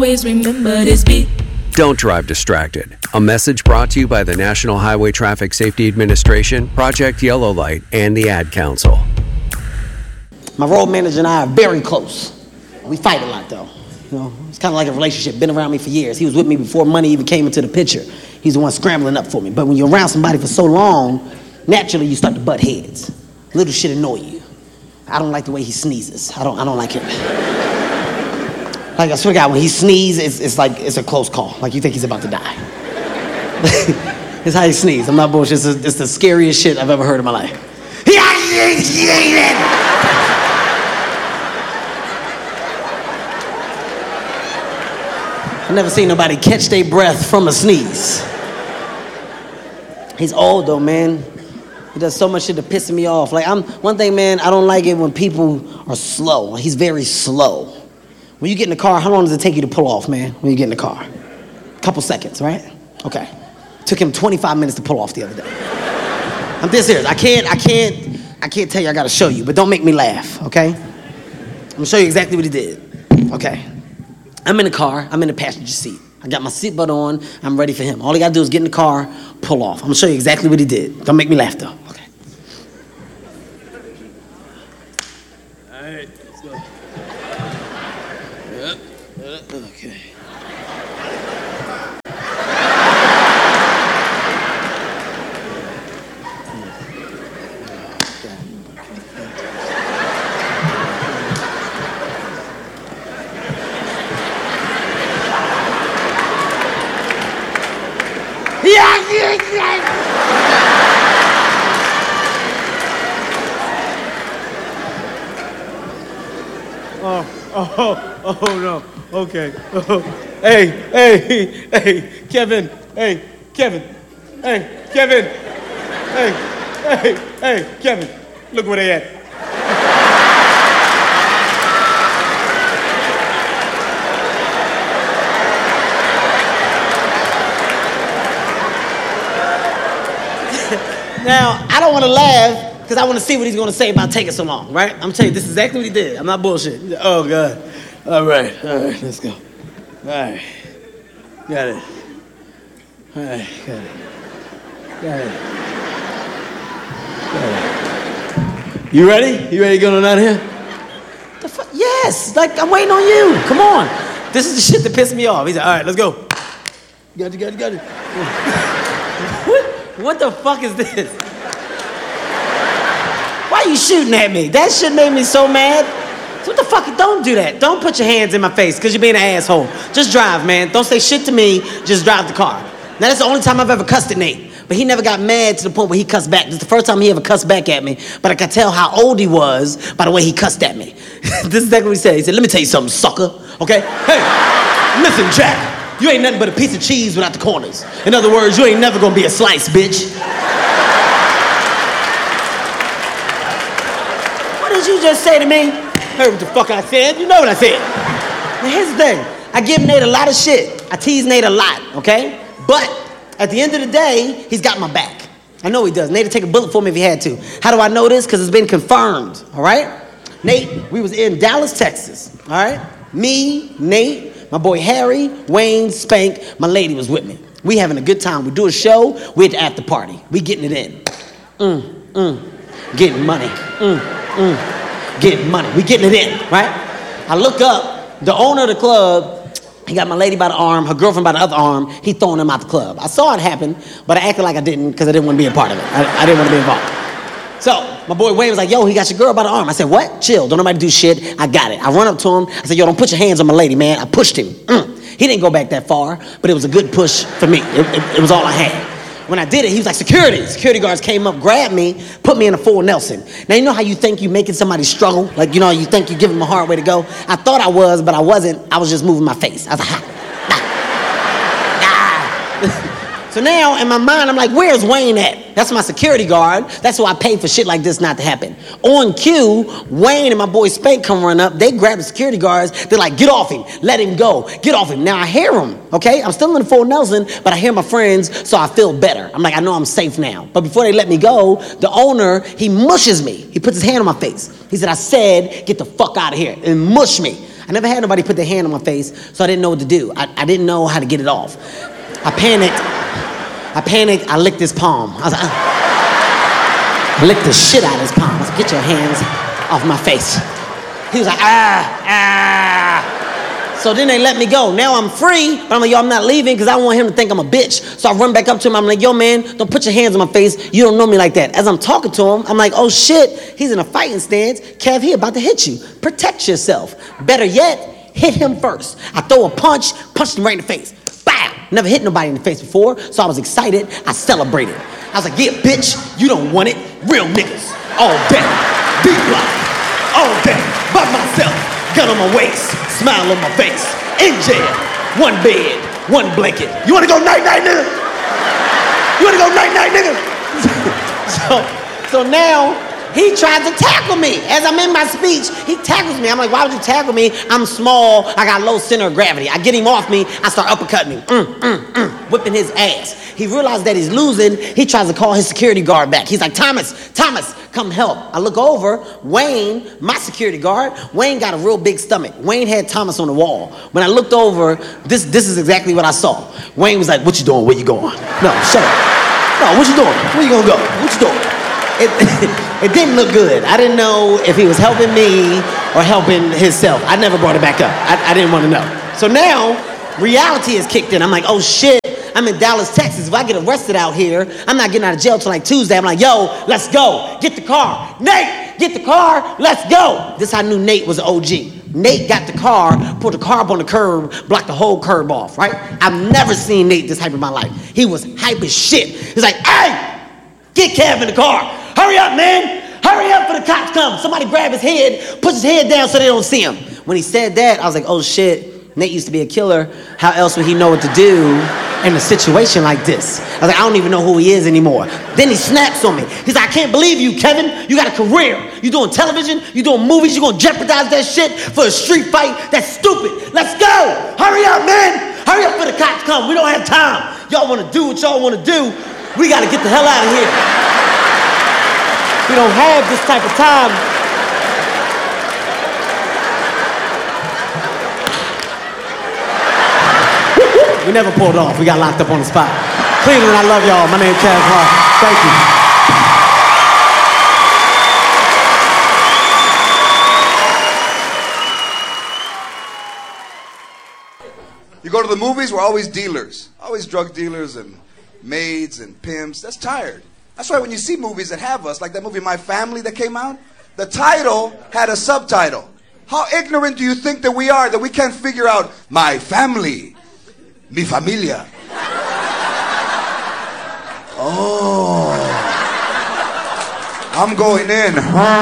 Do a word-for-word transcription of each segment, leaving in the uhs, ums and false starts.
Always remember this beat. Don't drive distracted. A message brought to you by the National Highway Traffic Safety Administration, Project Yellow Light, and the Ad Council. My road manager and I are very close. We fight a lot, though. You know, it's kind of like a relationship. Been around me for years. He was with me before money even came into the picture. He's the one scrambling up for me. But when you're around somebody for so long, naturally you start to butt heads. Little shit annoy you. I don't like the way he sneezes. I don't. I don't like it. Like, I swear to God, when he sneezes, it's, it's like it's a close call. Like, you think he's about to die. It's how he sneezes. I'm not bullshit. It's, a, it's the scariest shit I've ever heard in my life. I've never seen nobody catch their breath from a sneeze. He's old though, man. He does so much shit to piss me off. Like, I'm one thing, man, I don't like it when people are slow. Like, he's very slow. When you get in the car, how long does it take you to pull off, man, when you get in the car? A couple seconds, right? Okay. Took him twenty-five minutes to pull off the other day. I'm dead serious. I can't, I can't, I can't tell you, I gotta show you, but don't make me laugh, okay? I'm gonna show you exactly what he did. Okay. I'm in the car, I'm in the passenger seat. I got my seatbelt on, I'm ready for him. All he gotta do is get in the car, pull off. I'm gonna show you exactly what he did. Don't make me laugh though, okay? All right, let's go. Yep, yep, okay. Oh, oh, oh no. Okay. Oh. Hey, hey, hey, Kevin. Hey, Kevin. Hey, Kevin. Hey, hey, hey, Kevin. Look where they at. Now, I don't want to laugh because I want to see what he's going to say about taking so long, right? I'm going to tell you, this is exactly what he did. I'm not bullshit. Oh, God. All right, all right, let's go. All right. Got it. All right, got it. Got it. Got it. You ready? You ready to go out here? The fuck? Yes. Like, I'm waiting on you. Come on. This is the shit that pissed me off. He said, all right, let's go. Got it, got it, got it. What? What the fuck is this? Why are you shooting at me? That shit made me so mad. What the fuck? Don't do that. Don't put your hands in my face because you're being an asshole. Just drive, man. Don't say shit to me. Just drive the car. Now, that's the only time I've ever cussed at Nate. But he never got mad to the point where he cussed back. This is the first time he ever cussed back at me. But I could tell how old he was by the way he cussed at me. This is exactly what he said. He said, let me tell you something, sucker. Okay? Hey, listen, Jack. You ain't nothing but a piece of cheese without the corners. In other words, you ain't never gonna be a slice, bitch. What did you just say to me? Heard what the fuck I said? You know what I said. Now here's the thing. I give Nate a lot of shit. I tease Nate a lot, okay? But at the end of the day, he's got my back. I know he does. Nate would take a bullet for me if he had to. How do I know this? Because it's been confirmed, all right? Nate, we was in Dallas, Texas, all right? Me, Nate, my boy Harry, Wayne, Spank, my lady was with me. We having a good time. We do a show, we at the after party. We getting it in. Mm, mm. Getting money. Mm, mm. Getting money. We getting it in, right? I look up, the owner of the club, he got my lady by the arm, her girlfriend by the other arm, he throwing them out the club. I saw it happen, but I acted like I didn't because I didn't want to be a part of it. I, I didn't want to be involved. So, my boy Wayne was like, yo, he got your girl by the arm. I said, what? Chill, don't nobody do shit. I got it. I run up to him. I said, yo, don't put your hands on my lady, man. I pushed him. Mm. He didn't go back that far, but it was a good push for me. It, it, it was all I had. When I did it, he was like, security. Security guards came up, grabbed me, put me in a full Nelson. Now, you know how you think you're making somebody struggle? Like, you know, you think you give them a hard way to go? I thought I was, but I wasn't. I was just moving my face. I was like, ha, ah, ah. So now, in my mind, I'm like, where's Wayne at? That's my security guard. That's why I pay for shit like this not to happen. On cue, Wayne and my boy Spank come run up. They grab the security guards. They're like, get off him. Let him go. Get off him. Now, I hear him, okay? I'm still in the full Nelson, but I hear my friends, so I feel better. I'm like, I know I'm safe now. But before they let me go, the owner, he mushes me. He puts his hand on my face. He said, I said, get the fuck out of here, and mush me. I never had nobody put their hand on my face, so I didn't know what to do. I, I didn't know how to get it off. I panicked. I panicked. I licked his palm. I was like, I licked the shit out of his palm. I was like, get your hands off my face. He was like, ah, ah. So then they let me go. Now I'm free, but I'm like, yo, I'm not leaving because I don't want him to think I'm a bitch. So I run back up to him. I'm like, yo, man, don't put your hands on my face. You don't know me like that. As I'm talking to him, I'm like, oh, shit, he's in a fighting stance. Kev, he about to hit you. Protect yourself. Better yet, hit him first. I throw a punch, punched him right in the face. Bow! Never hit nobody in the face before, so I was excited. I celebrated. I was like, yeah, bitch, you don't want it. Real niggas. All day. Big block. All day. By myself. Gun on my waist, smile on my face. In jail, one bed, one blanket. You wanna go night-night, nigga? You wanna go night-night, nigga? so, so now, he tries to tackle me. As I'm in my speech, he tackles me. I'm like, why would you tackle me? I'm small, I got low center of gravity. I get him off me, I start uppercutting him. Mm, mm, mm, whipping his ass. He realized that he's losing, he tries to call his security guard back. He's like, Thomas, Thomas, come help. I look over, Wayne, my security guard, Wayne got a real big stomach. Wayne had Thomas on the wall. When I looked over, this, this is exactly what I saw. Wayne was like, what you doing, where you going? No, shut up. No, what you doing? Where you gonna go? What you doing? It, it didn't look good. I didn't know if he was helping me or helping himself. I never brought it back up. I, I didn't want to know. So now, reality has kicked in. I'm like, oh shit, I'm in Dallas, Texas. If I get arrested out here, I'm not getting out of jail till like Tuesday. I'm like, yo, let's go. Get the car. Nate, get the car. Let's go. This I knew Nate was an O G. Nate got the car, put the car up on the curb, blocked the whole curb off, right? I've never seen Nate this hype in my life. He was hype as shit. He's like, hey, get Kev in the car. Hurry up, man. Hurry up for the cops come. Somebody grab his head, push his head down so they don't see him. When he said that, I was like, oh shit, Nate used to be a killer. How else would he know what to do in a situation like this? I was like, I don't even know who he is anymore. Then he snaps on me. He's like, I can't believe you, Kevin. You got a career. You doing television, you doing movies, you gonna jeopardize that shit for a street fight? That's stupid. Let's go. Hurry up, man. Hurry up for the cops come. We don't have time. Y'all wanna do what y'all wanna do. We gotta get the hell out of here. We don't have this type of time. We never pulled off. We got locked up on the spot. Cleveland, I love y'all. My name's Kev Hart. Thank you. You go to the movies, we're always dealers. Always drug dealers and maids and pimps. That's tired. That's why when you see movies that have us, like that movie My Family that came out, the title had a subtitle. How ignorant do you think that we are that we can't figure out my family, mi familia? Oh, I'm going in.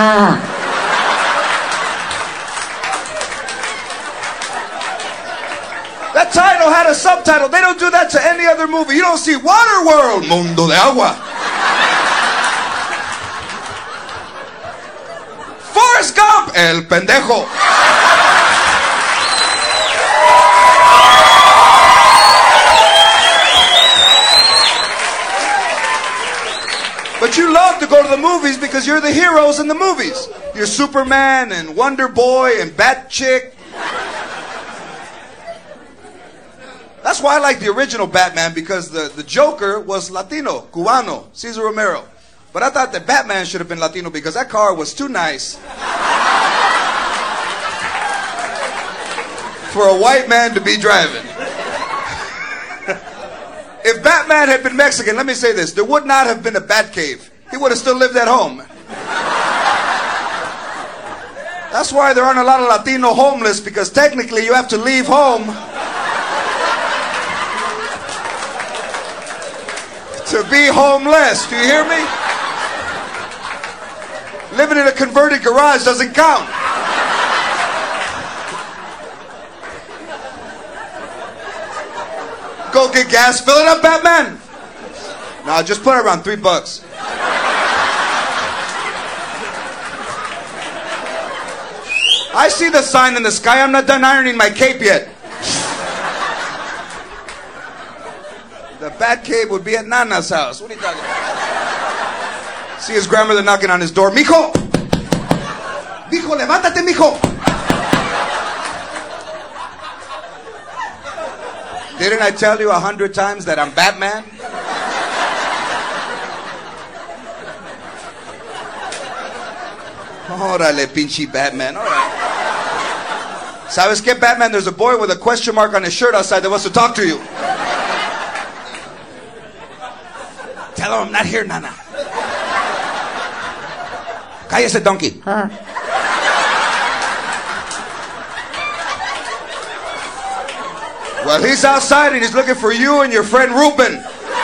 That title had a subtitle. They don't do that to any other movie. You don't see Waterworld, Mundo de Agua. Forrest Gump, El Pendejo. But you love to go to the movies because you're the heroes in the movies. You're Superman and Wonder Boy and Bat Chick. That's why I like the original Batman, because the, the Joker was Latino, Cubano, Cesar Romero. But I thought that Batman should have been Latino because that car was too nice for a white man to be driving. If Batman had been Mexican, let me say this, there would not have been a Batcave. He would have still lived at home. That's why there aren't a lot of Latino homeless, because technically you have to leave home to be homeless. Do you hear me? Living in a converted garage doesn't count. Go get gas, fill it up, Batman. No, just put it around three bucks. I see the sign in the sky. I'm not done ironing my cape yet. The Batcave would be at Nana's house. What are you talking about? See his grandmother knocking on his door. Mijo! Mijo, levántate, mijo! Didn't I tell you a hundred times that I'm Batman? Órale, pinche Batman. All right. ¿Sabes qué, Batman? There's a boy with a question mark on his shirt outside that wants to talk to you. Tell him I'm not here, Nana. Cállese, donkey. Huh? Well, he's outside and he's looking for you and your friend Ruben.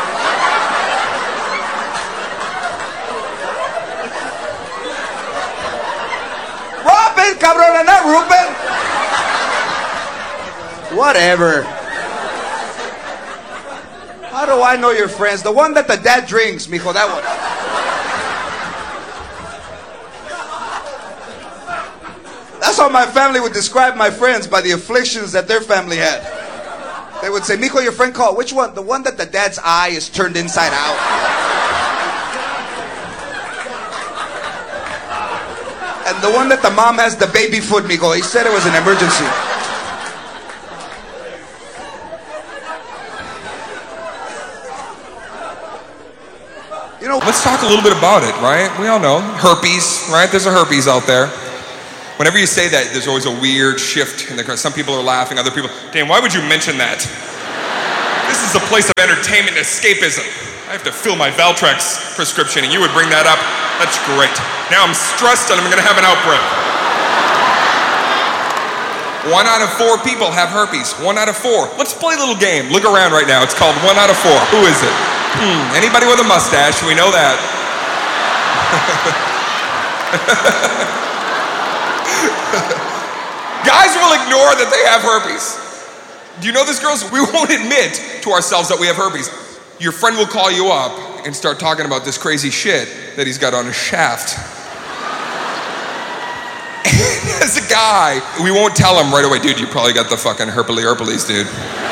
Ruben, cabrón, not Ruben. Whatever. How do I know your friends? The one that the dad drinks, mijo, that one. That's how my family would describe my friends, by the afflictions that their family had. They would say, mijo, your friend called. Which one? The one that the dad's eye is turned inside out. And the one that the mom has the baby foot, mijo. He said it was an emergency. You know, let's talk a little bit about it, right? We all know herpes, right? There's a herpes out there. Whenever you say that, there's always a weird shift in the crowd. Some people are laughing, other people, damn, why would you mention that? This is a place of entertainment and escapism. I have to fill my Valtrex prescription and you would bring that up. That's great. Now I'm stressed and I'm gonna have an outbreak. One out of four people have herpes. One out of four. Let's play a little game. Look around right now. It's called one out of four. Who is it? Hmm, anybody with a mustache? We know that. Guys will ignore that they have herpes. Do you know this, girls? We won't admit to ourselves that we have herpes. Your friend will call you up and start talking about this crazy shit that he's got on his shaft. And as a guy, we won't tell him right away, dude, you probably got the fucking herpely herpes, dude.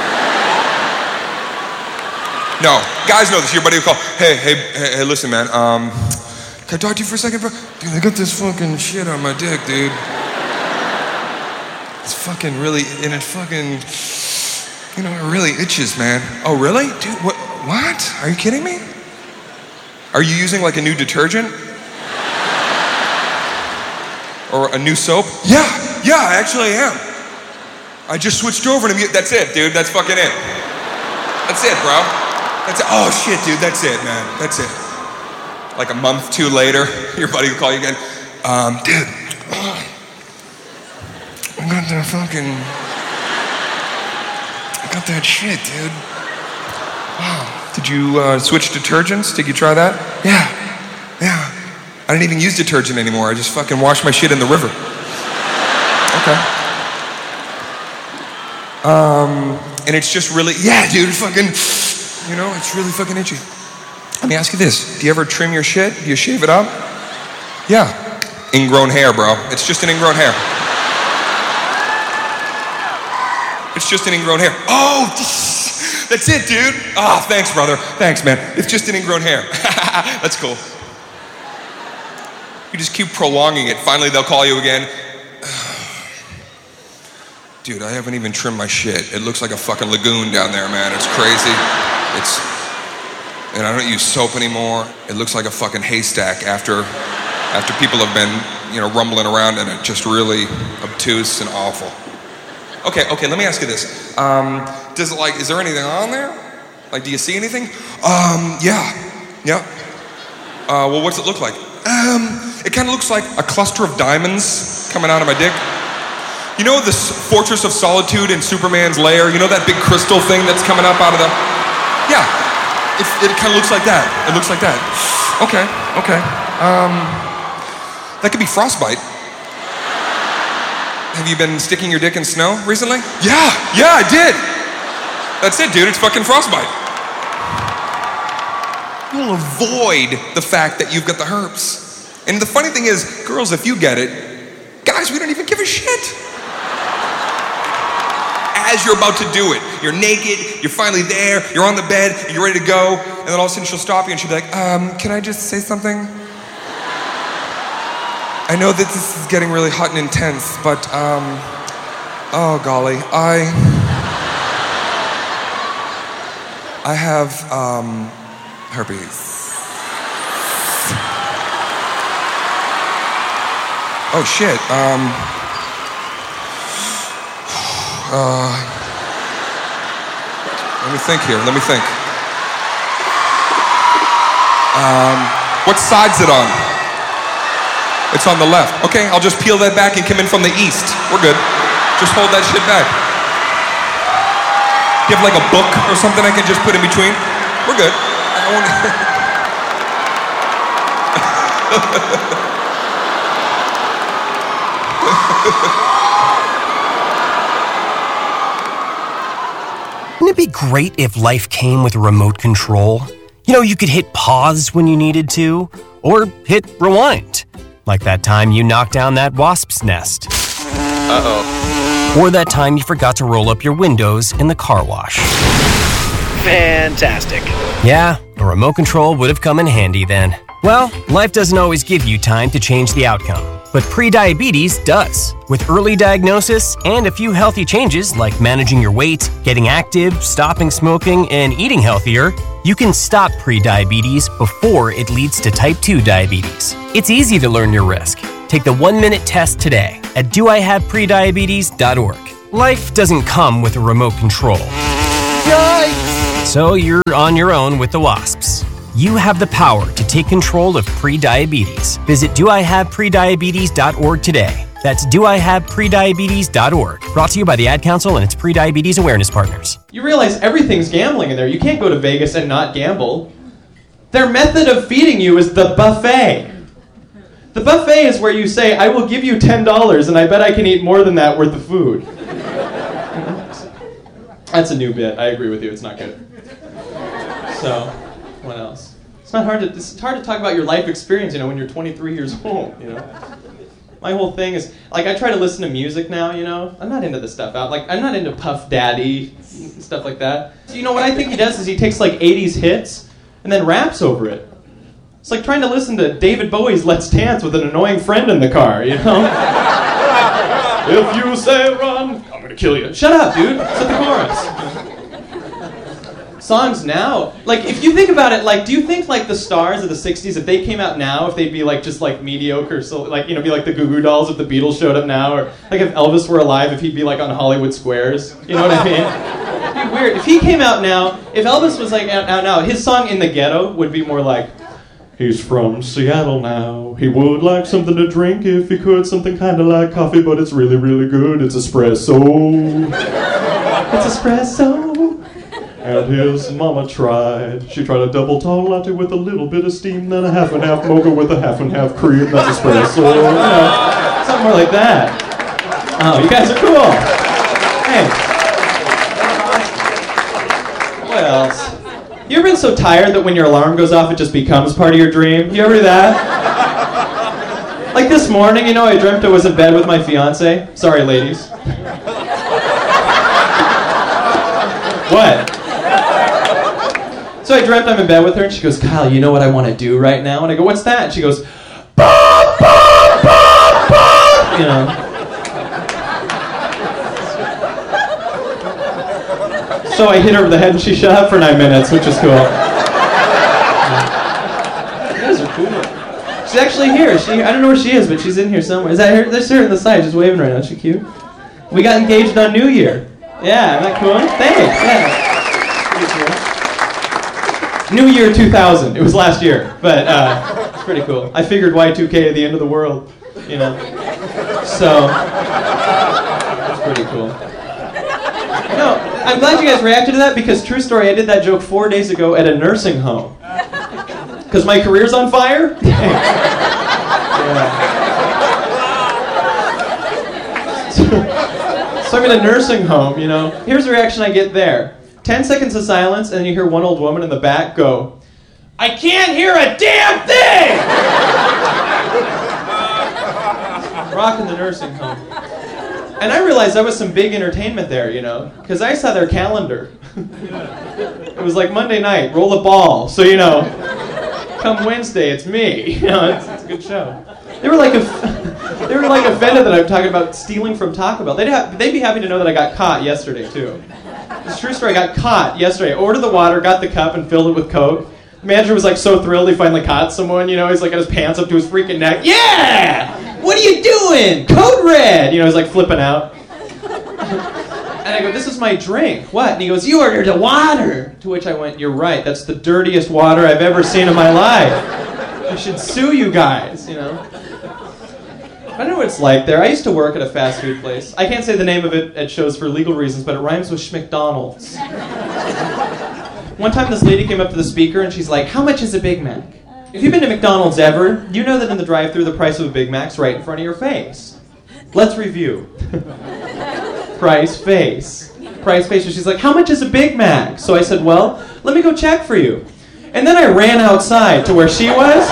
No, guys know this. Your buddy will call, hey, hey, hey, hey, listen, man, um, can I talk to you for a second, bro? Dude, I got this fucking shit on my dick, dude. It's fucking really, and it fucking, you know, it really itches, man. Oh, really? Dude, what, what? Are you kidding me? Are you using like a new detergent? Or a new soap? Yeah, yeah, I actually am. I just switched over to, that's it, dude, that's fucking it. That's it, bro. That's it. Oh shit, dude, that's it, man, that's it. Like a month, two later, your buddy will call you again. Um, dude, oh, I got that fucking, I got that shit, dude. Wow. Did you uh, switch detergents? Did you try that? Yeah, yeah. I don't even use detergent anymore. I just fucking wash my shit in the river. Okay. Um, and it's just really, yeah, dude, fucking, you know, it's really fucking itchy. Let me ask you this. Do you ever trim your shit? Do you shave it up? Yeah. Ingrown hair, bro. It's just an ingrown hair. It's just an ingrown hair. Oh, that's it, dude. Oh, thanks, brother. Thanks, man. It's just an ingrown hair. That's cool. You just keep prolonging it. Finally, they'll call you again. Dude, I haven't even trimmed my shit. It looks like a fucking lagoon down there, man. It's crazy. It's, and I don't use soap anymore. It looks like a fucking haystack after, after people have been, you know, rumbling around in it. Just really obtuse and awful. Okay, okay, let me ask you this. Um, does it like, is there anything on there? Like, do you see anything? Um, yeah, yeah. Uh, well, what's it look like? Um, it kind of looks like a cluster of diamonds coming out of my dick. You know this Fortress of Solitude in Superman's lair? You know that big crystal thing that's coming up out of the... Yeah, it, it kind of looks like that. It looks like that. Okay, okay. Um, that could be frostbite. Have you been sticking your dick in snow recently? Yeah, yeah, I did. That's it, dude, it's fucking frostbite. You'll avoid the fact that you've got the herpes. And the funny thing is, girls, if you get it, guys, we don't even give a shit. As you're about to do it, you're naked, you're finally there, you're on the bed, and you're ready to go, and then all of a sudden she'll stop you and she'll be like, um, can I just say something? I know that this is getting really hot and intense, but, um, oh golly, I... I have um, herpes. Oh shit. Um, uh, let me think here. Let me think. Um, what side's it on? It's on the left. Okay, I'll just peel that back and come in from the east. We're good. Just hold that shit back. You have like a book or something I can just put in between? We're good. I won't... Wouldn't it be great if life came with a remote control? You know, you could hit pause when you needed to, or hit rewind. Like that time you knocked down that wasp's nest. Uh-oh. Or that time you forgot to roll up your windows in the car wash. Fantastic. Yeah, a remote control would have come in handy then. Well, life doesn't always give you time to change the outcome, but prediabetes does. With early diagnosis and a few healthy changes like managing your weight, getting active, stopping smoking, and eating healthier, you can stop prediabetes before it leads to type two diabetes. It's easy to learn your risk. Take the one-minute test today at do I have prediabetes dot org. Life doesn't come with a remote control. Yikes! So you're on your own with the wasps. You have the power to take control of prediabetes. Visit do I have prediabetes dot org today. That's do I have prediabetes dot org. Brought to you by the Ad Council and its prediabetes awareness partners. You realize everything's gambling in there. You can't go to Vegas and not gamble. Their method of feeding you is the buffet. The buffet is where you say, I will give you ten dollars and I bet I can eat more than that worth of food. That's a new bit. I agree with you. It's not good. So, what else? It's not hard to, it's hard to talk about your life experience, you know, when you're twenty-three years old, you know. My whole thing is, like, I try to listen to music now, you know. I'm not into this stuff out. Like, I'm not into Puff Daddy and stuff like that. So, you know, what I think he does is he takes, like, eighties hits and then raps over it. It's like trying to listen to David Bowie's Let's Dance with an annoying friend in the car, you know? If you say run, I'm gonna kill you. Shut up, dude. It's at the chorus. Songs now, like, if you think about it, like, do you think, like, the stars of the sixties, if they came out now, if they'd be, like, just, like, mediocre, so, like, you know, be like the Goo Goo Dolls if the Beatles showed up now, or, like, if Elvis were alive, if he'd be, like, on Hollywood Squares, you know what I mean? It'd be weird. If he came out now, if Elvis was, like, out now, his song In the Ghetto would be more like, he's from Seattle now, he would like something to drink if he could, something kind of like coffee, but it's really, really good, it's espresso. It's espresso. And his mama tried. She tried a double tall latte with a little bit of steam, then a half and half mocha with a half and half cream. That's espresso. You know, something more like that. Oh, you guys are cool. Hey. What else? You ever been so tired that when your alarm goes off, it just becomes part of your dream? You ever do that? Like this morning, you know, I dreamt I was in bed with my fiance. Sorry, ladies. What? So I dreamt I'm in bed with her, and she goes, Kyle, you know what I want to do right now? And I go, what's that? And she goes, bah, bah, bah, bah. You know. So I hit her over the head, and she shut up for nine minutes, which is cool. You guys are cool. She's actually here. She, I don't know where she is, but she's in here somewhere. Is that her? There's her on the side, just waving right now. Is she cute? We got engaged on New Year. Yeah, isn't that cool? Thanks. Yeah. New Year two thousand. It was last year, but uh, it's pretty cool. I figured Y two K at the end of the world, you know. So, it's pretty cool. No, I'm glad you guys reacted to that because, true story, I did that joke four days ago at a nursing home. Because my career's on fire? Yeah. So, so I'm in a nursing home, you know. Here's the reaction I get there. Ten seconds of silence, and then you hear one old woman in the back go, I can't hear a damn thing! Rocking the nursing home. And I realized there was some big entertainment there, you know, because I saw their calendar. It was like Monday night, roll a ball, so, you know, come Wednesday, it's me. You know, it's, it's a good show. They were like, a, they were like offended that I'm talking about stealing from Taco Bell. They'd, ha- they'd be happy to know that I got caught yesterday, too. It's a true story. I got caught yesterday. I ordered the water, got the cup, and filled it with Coke. The manager was like so thrilled he finally caught someone. You know, he's like got his pants up to his freaking neck. Yeah! What are you doing? Code red! You know, he's like flipping out. And I go, this is my drink. What? And he goes, you ordered a water. To which I went, you're right. That's the dirtiest water I've ever seen in my life. I should sue you guys, you know. I know what it's like there. I used to work at a fast food place. I can't say the name of it at shows for legal reasons, but it rhymes with Schmcdonald's. One time this lady came up to the speaker and she's like, how much is a Big Mac? If you've been to McDonald's ever, you know that in the drive-thru the price of a Big Mac's right in front of your face. Let's review. Price, face. Price, face. And she's like, how much is a Big Mac? So I said, well, let me go check for you. And then I ran outside to where she was.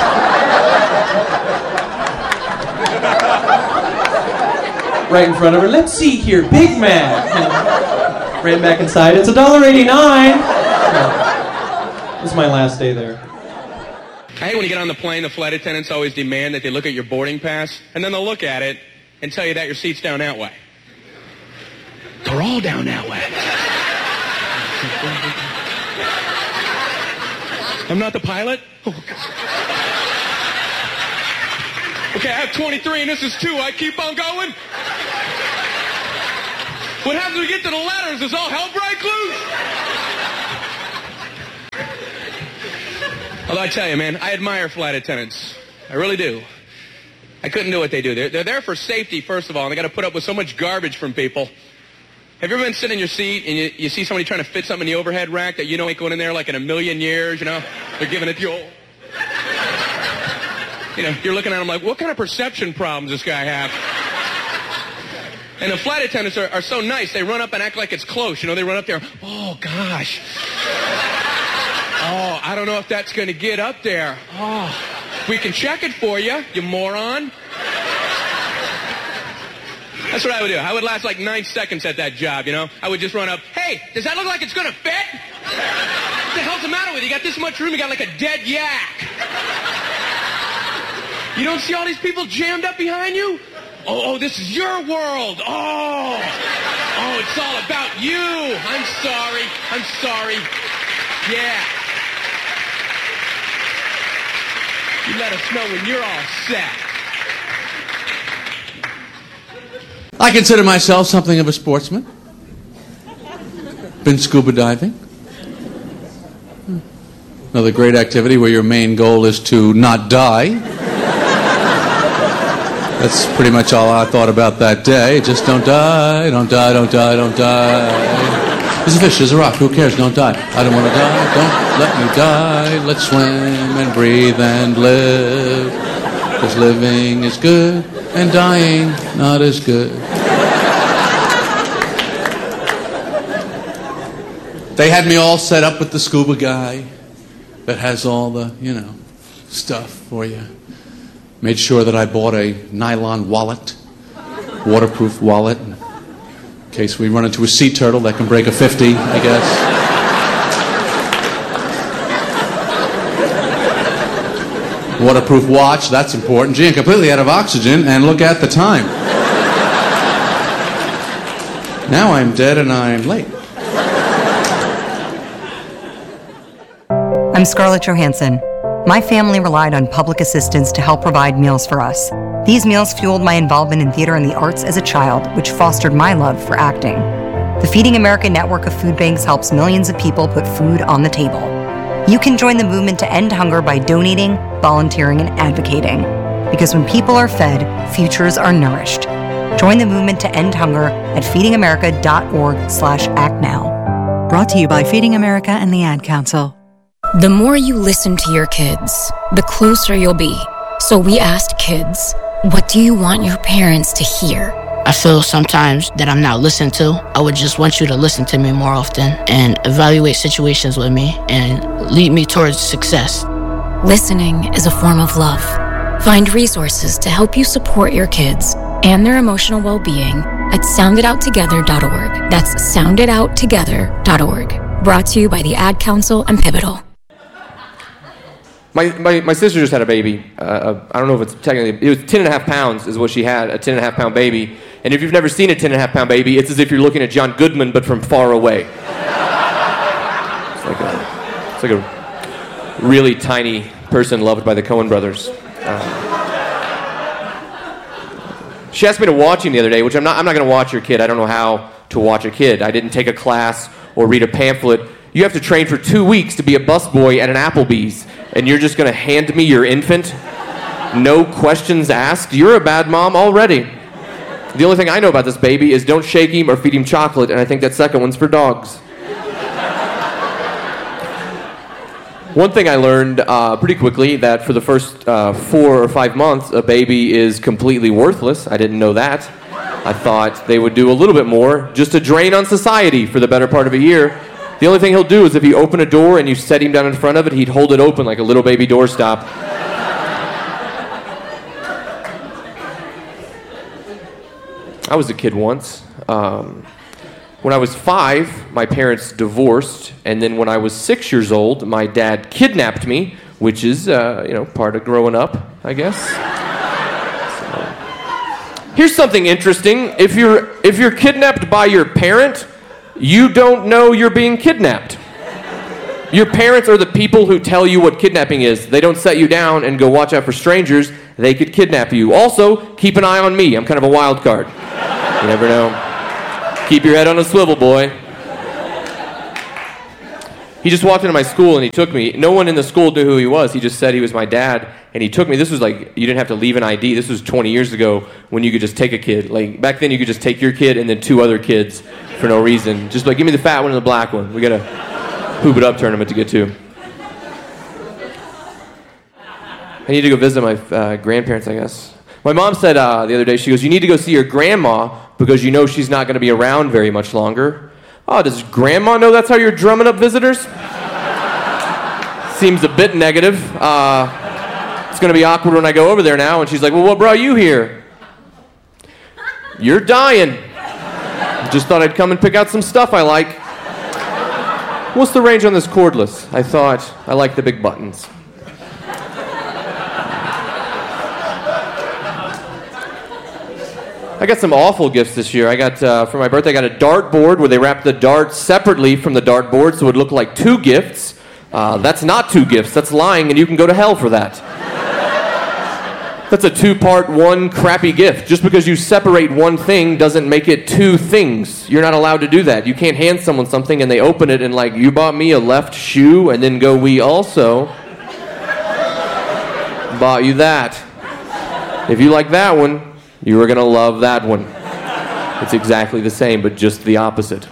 Right in front of her. Let's see here, Big Mac. And ran back inside. It's one dollar eighty-nine. This is my last day there. I hate when you get on the plane, the flight attendants always demand that they look at your boarding pass, and then they'll look at it and tell you that your seat's down that way. They're all down that way. I'm not the pilot? Oh, God. Okay, I have twenty-three and this is two. I keep on going? What happens when we get to the letters? Does all hell break loose? Although I tell you, man, I admire flight attendants. I really do. I couldn't do what they do. They're, they're there for safety, first of all, and they got to put up with so much garbage from people. Have you ever been sitting in your seat and you, you see somebody trying to fit something in the overhead rack that you know ain't going in there like in a million years, you know? They're giving it to you. You know, you're looking at them like, what kind of perception problems does this guy have? And the flight attendants are, are so nice, they run up and act like it's close. You know, they run up there, oh, gosh. Oh, I don't know if that's going to get up there. Oh, we can check it for you, you moron. That's what I would do. I would last like nine seconds at that job, you know? I would just run up, hey, does that look like it's going to fit? What the hell's the matter with you? You got this much room, you got like a dead yak. You don't see all these people jammed up behind you? Oh, oh, this is your world. Oh, oh, it's all about you. I'm sorry. I'm sorry. Yeah. You let us know when you're all set. I consider myself something of a sportsman. Been scuba diving. Another great activity where your main goal is to not die. That's pretty much all I thought about that day. Just don't die, don't die, don't die, don't die. There's a fish, there's a rock, who cares? Don't die. I don't want to die, don't let me die. Let's swim and breathe and live. Because living is good and dying not as good. They had me all set up with the scuba guy that has all the, you know, stuff for you. Made sure that I bought a nylon wallet, waterproof wallet, in case we run into a sea turtle that can break a fifty, I guess. Waterproof watch, that's important. Gee, I'm completely out of oxygen, and look at the time. Now I'm dead and I'm late. I'm Scarlett Johansson. My family relied on public assistance to help provide meals for us. These meals fueled my involvement in theater and the arts as a child, which fostered my love for acting. The Feeding America network of food banks helps millions of people put food on the table. You can join the movement to end hunger by donating, volunteering, and advocating. Because when people are fed, futures are nourished. Join the movement to end hunger at feedingamerica.org slash act now. Brought to you by Feeding America and the Ad Council. The more you listen to your kids, the closer you'll be. So we asked kids, what do you want your parents to hear? I feel sometimes that I'm not listened to. I would just want you to listen to me more often and evaluate situations with me and lead me towards success. Listening is a form of love. Find resources to help you support your kids and their emotional well-being at sound it out together dot org. That's sound it out together dot org. Brought to you by the Ad Council and Pivotal. My, my, my sister just had a baby. Uh, I don't know if it's technically, it was ten and a half pounds is what she had, a ten and a half pound baby. And if you've never seen a ten and a half pound baby, it's as if you're looking at John Goodman, but from far away. It's like a, it's like a really tiny person loved by the Coen brothers. Uh, she asked me to watch him the other day, which I'm not, I'm not going to watch your kid. I don't know how to watch a kid. I didn't take a class or read a pamphlet. You have to train for two weeks to be a busboy at an Applebee's, and you're just going to hand me your infant? No questions asked? You're a bad mom already. The only thing I know about this baby is don't shake him or feed him chocolate, and I think that second one's for dogs. One thing I learned uh, pretty quickly, that for the first uh, four or five months, a baby is completely worthless. I didn't know that. I thought they would do a little bit more, just to drain on society for the better part of a year. The only thing he'll do is if you open a door and you set him down in front of it, he'd hold it open like a little baby doorstop. I was a kid once. Um, when I was five, my parents divorced, and then when I was six years old, my dad kidnapped me, which is, uh, you know, part of growing up, I guess. So. Here's something interesting. If you're if you're kidnapped by your parent, you don't know you're being kidnapped. Your parents are the people who tell you what kidnapping is. They don't set you down and go watch out for strangers. They could kidnap you. Also, keep an eye on me. I'm kind of a wild card. You never know. Keep your head on a swivel, boy. He just walked into my school and he took me. No one in the school knew who he was. He just said he was my dad, and he took me. This was like, you didn't have to leave an I D. This was twenty years ago when you could just take a kid. Like, back then you could just take your kid and then two other kids for no reason. Just like, give me the fat one and the black one. We got a Hoop It Up tournament to get to. I need to go visit my uh, grandparents, I guess. My mom said uh, the other day, she goes, you need to go see your grandma because you know she's not going to be around very much longer. Oh, does grandma know that's how you're drumming up visitors? Seems a bit negative. Uh, it's going to be awkward when I go over there now. And she's like, well, what brought you here? You're dying. Just thought I'd come and pick out some stuff I like. What's the range on this cordless? I thought I like the big buttons. I got some awful gifts this year. I got, uh, for my birthday, I got a dart board where they wrapped the darts separately from the dart board so it would look like two gifts. Uh, that's not two gifts. That's lying, and you can go to hell for that. That's a two-part, one crappy gift. Just because you separate one thing doesn't make it two things. You're not allowed to do that. You can't hand someone something and they open it and like, you bought me a left shoe, and then go, we also bought you that. If you like that one, you are going to love that one. It's exactly the same, but just the opposite.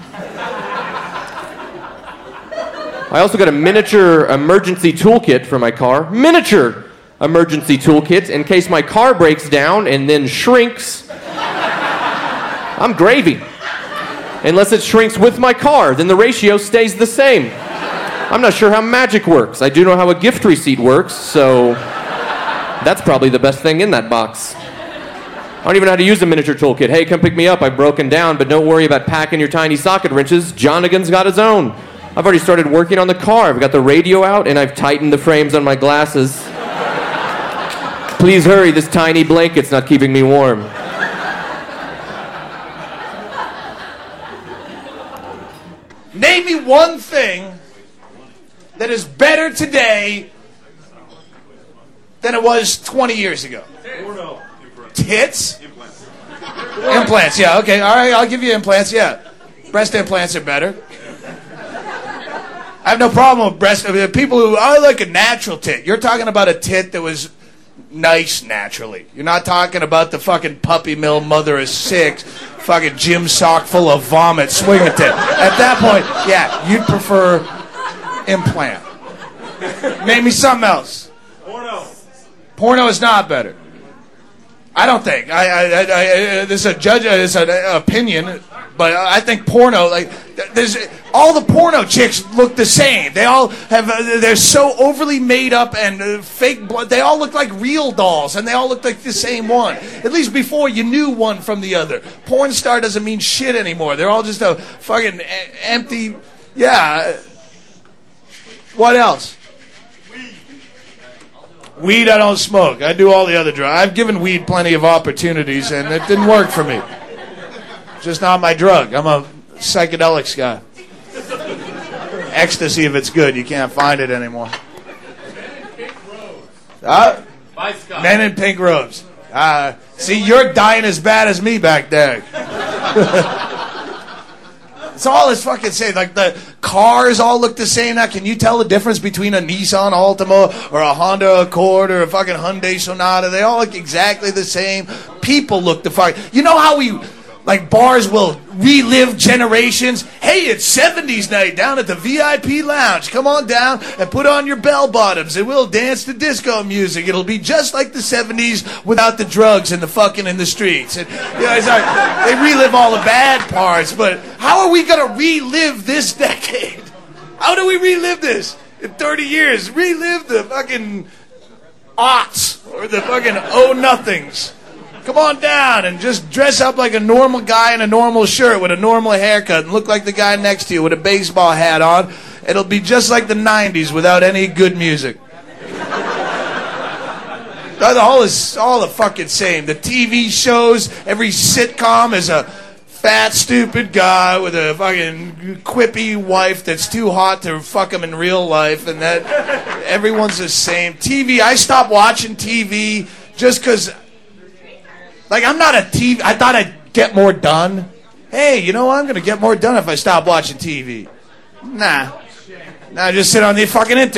I also got a miniature emergency toolkit for my car. Miniature emergency toolkit in case my car breaks down and then shrinks. I'm gravy. Unless it shrinks with my car, then the ratio stays the same. I'm not sure how magic works. I do know how a gift receipt works, so that's probably the best thing in that box. I don't even know how to use a miniature toolkit. Hey, come pick me up. I've broken down, but don't worry about packing your tiny socket wrenches. Jonigan's got his own. I've already started working on the car. I've got the radio out, and I've tightened the frames on my glasses. Please hurry. This tiny blanket's not keeping me warm. Name me one thing that is better today than it was twenty years ago. Tits? Implants. Implants, yeah, okay. All right, I'll give you implants, yeah. Breast implants are better. I have no problem with breast. I mean, people who, I like a natural tit. You're talking about a tit that was nice naturally. You're not talking about the fucking puppy mill mother of six, fucking gym sock full of vomit swinging tit. At that point, yeah, you'd prefer implant. Name me something else. Porno. Porno is not better. I don't think. I, I, I, I this is a judge. It's an opinion, but I think porno. Like, there's all the porno chicks look the same. They all have. They're so overly made up and uh, fake blood. They all look like real dolls, and they all look like the same one. At least before you knew one from the other. Porn star doesn't mean shit anymore. They're all just a fucking empty. Yeah. What else? Weed I don't smoke. I do all the other drugs. I've given weed plenty of opportunities, and it didn't work for me. It's just not my drug. I'm a psychedelics guy. Ecstasy, if it's good, you can't find it anymore. Uh, men in pink robes. Uh, see, you're dying as bad as me back there. It's all it's fucking same. Like the cars all look the same now. Can you tell the difference between a Nissan Altima or a Honda Accord or a fucking Hyundai Sonata? They all look exactly the same. People look the fuck. You know how we, like bars will relive generations? Hey, it's seventies night down at the V I P lounge. Come on down and put on your bell bottoms and we'll dance to disco music. It'll be just like the seventies without the drugs and the fucking in the streets. And, you know, it's like, they relive all the bad parts, but how are we going to relive this decade? How do we relive this in thirty years? Relive the fucking aughts or the fucking oh-nothings. Come on down and just dress up like a normal guy in a normal shirt with a normal haircut and look like the guy next to you with a baseball hat on. It'll be just like the nineties without any good music. The whole is all the fucking same. The T V shows, every sitcom is a fat, stupid guy with a fucking quippy wife that's too hot to fuck him in real life, and that everyone's the same. T V, I stopped watching T V just because... Like, I'm not a T V... I thought I'd get more done. Hey, you know what? I'm going to get more done if I stop watching T V. Nah. Nah, just sit on the fucking internet.